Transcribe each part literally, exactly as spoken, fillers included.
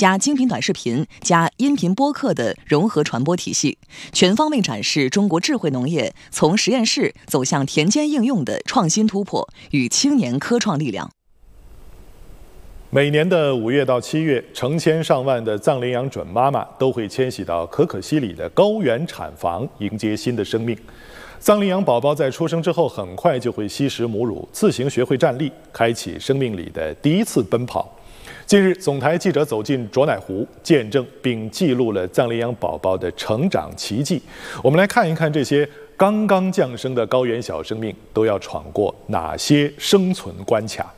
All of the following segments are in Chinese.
加精品短视频加音频播客的融合传播体系，全方位展示中国智慧农业从实验室走向田间应用的创新突破与青年科创力量。 每年的五月到七月，成千上万的藏羚羊准妈妈都会迁徙到可可西里的高原产房，迎接新的生命。藏羚羊宝宝在出生之后，很快就会吸食母乳，自行学会站立，开启生命里的第一次奔跑。近日，总台记者走进卓乃湖，见证并记录了藏羚羊宝宝的成长奇迹。我们来看一看这些刚刚降生的高原小生命都要闯过哪些生存关卡。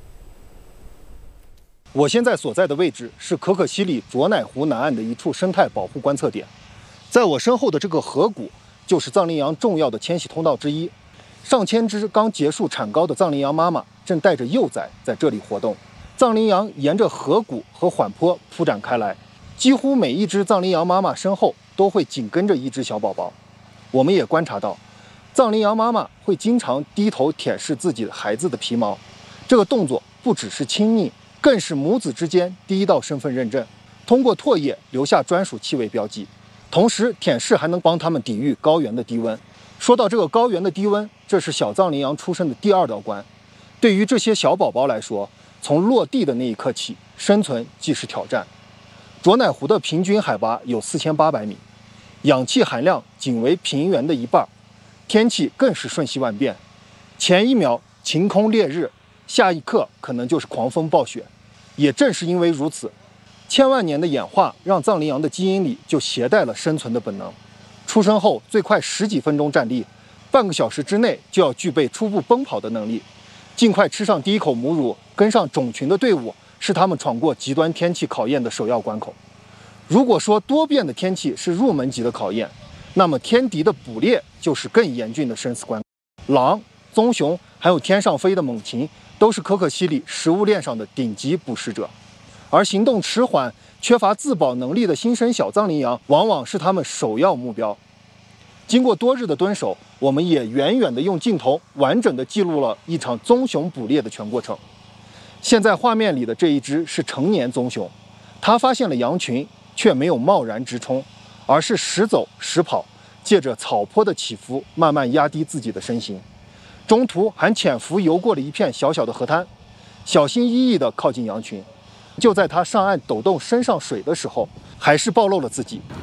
我现在所在的位置是可可西里卓乃湖南岸的一处生态保护观测点，在我身后的这个河谷就是藏羚羊重要的迁徙通道之一。上千只刚结束产羔的藏羚羊妈妈正带着幼崽在这里活动。藏羚羊沿着河谷和缓坡铺展开来，几乎每一只藏羚羊妈妈身后都会紧跟着一只小宝宝。我们也观察到，藏羚羊妈妈会经常低头舔舐自己孩子的皮毛，这个动作不只是亲昵，更是母子之间第一道身份认证，通过唾液留下专属气味标记。同时，舔舐还能帮它们抵御高原的低温。说到这个高原的低温，这是小藏羚羊出生的第二道关。对于这些小宝宝来说，从落地的那一刻起，生存即是挑战。卓乃湖的平均海拔有四千八百米，氧气含量仅为平原的一半，天气更是瞬息万变。前一秒晴空烈日，下一刻可能就是狂风暴雪。也正是因为如此，千万年的演化让藏羚羊的基因里就携带了生存的本能。出生后最快十几分钟站立，半个小时之内就要具备初步奔跑的能力。尽快吃上第一口母乳，跟上种群的队伍，是他们闯过极端天气考验的首要关口。如果说多变的天气是入门级的考验，那么天敌的捕猎就是更严峻的生死关。狼、棕熊还有天上飞的猛禽，都是可可西里食物链上的顶级捕食者。而行动迟缓、缺乏自保能力的新生小藏羚羊，往往是他们首要目标。经过多日的蹲守，我们也远远地用镜头完整地记录了一场棕熊捕猎的全过程。现在画面里的这一只是成年棕熊，它发现了羊群，却没有贸然直冲，而是时走时跑，借着草坡的起伏，慢慢压低自己的身形。中途还潜伏游过了一片小小的河滩，小心翼翼地靠近羊群。就在它上岸抖动身上水的时候，还是暴露了自己。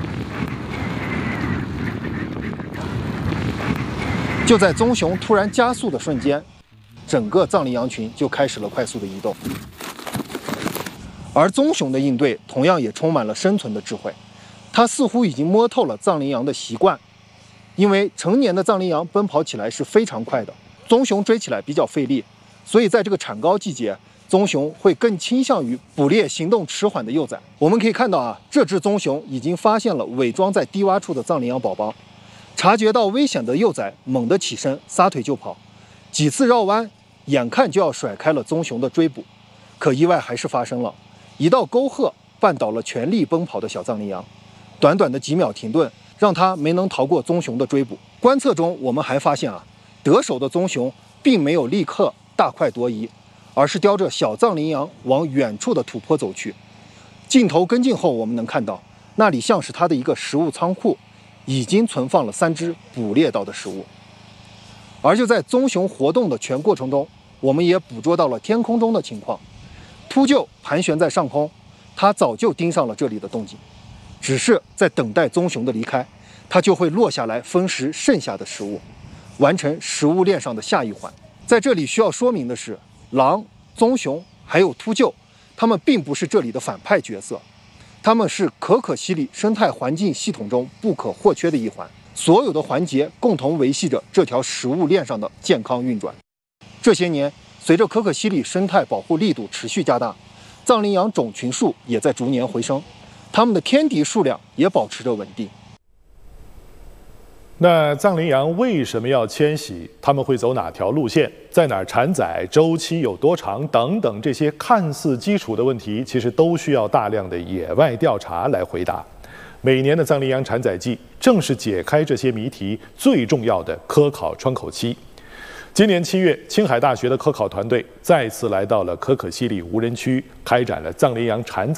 就在棕熊突然加速的瞬间，整个藏羚羊群就开始了快速的移动。而棕熊的应对同样也充满了生存的智慧，它似乎已经摸透了藏羚羊的习惯。因为成年的藏羚羊奔跑起来是非常快的，棕熊追起来比较费力，所以在这个产羔季节，棕熊会更倾向于捕猎行动迟缓的幼崽。我们可以看到啊，这只棕熊已经发现了伪装在低洼处的藏羚羊宝宝。察觉到危险的幼崽猛地起身，撒腿就跑，几次绕弯，眼看就要甩开了棕熊的追捕，可意外还是发生了，一道沟壑绊倒了全力奔跑的小藏羚羊，短短的几秒停顿，让它没能逃过棕熊的追捕。观测中，我们还发现啊，得手的棕熊并没有立刻大快朵颐，而是叼着小藏羚羊往远处的土坡走去。镜头跟进后，我们能看到，那里像是它的一个食物仓库，已经存放了三只捕猎到的食物。而就在棕熊活动的全过程中，我们也捕捉到了天空中的情况。秃鹫盘旋在上空，它早就盯上了这里的动静，只是在等待棕熊的离开，它就会落下来分食剩下的食物，完成食物链上的下一环。在这里需要说明的是，狼、棕熊还有秃鹫，它们并不是这里的反派角色，它们是可可西里生态环境系统中不可或缺的一环，所有的环节共同维系着这条食物链上的健康运转。这些年，随着可可西里生态保护力度持续加大，藏羚羊种群数也在逐年回升，它们的天敌数量也保持着稳定。 那藏羚羊为什么要迁徙？他们会走哪条路线？在哪儿产崽？周期有多长？等等，这些看似基础的问题，其实都需要大量的野外调查来回答。每年的藏羚羊产崽季，正是解开这些谜题最重要的科考窗口期。今年七月，青海大学的科考团队再次来到了可可西里无人区，开展了藏羚羊产崽